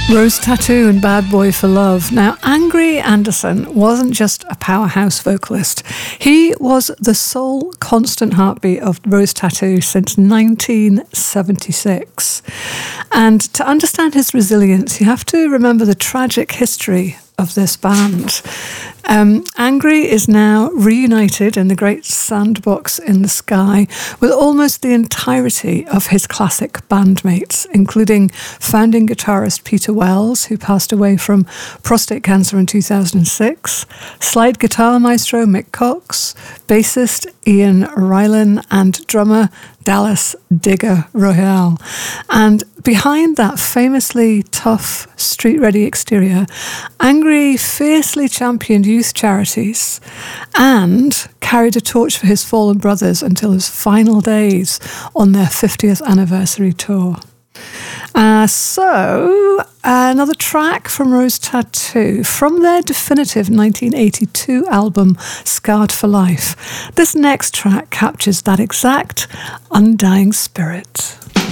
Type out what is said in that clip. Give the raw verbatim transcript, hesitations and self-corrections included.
Rose Tattoo and Bad Boy for Love. Now, Angry Anderson wasn't just a powerhouse vocalist. He was the sole constant heartbeat of Rose Tattoo since nineteen seventy-six. And to understand his resilience, you have to remember the tragic history of this band. Um, Angry is now reunited in the great sandbox in the sky with almost the entirety of his classic bandmates, including founding guitarist Peter Wells, who passed away from prostate cancer in two thousand six, slide guitar maestro Mick Cox, bassist Ian Rylan, and drummer Dallas Digger Royale. And behind that famously tough, street-ready exterior, Angry fiercely championed youth charities and carried a torch for his fallen brothers until his final days on their fiftieth anniversary tour. Uh, so, uh, another track from Rose Tattoo from their definitive nineteen eighty-two album, Scarred for Life. This next track captures that exact undying spirit.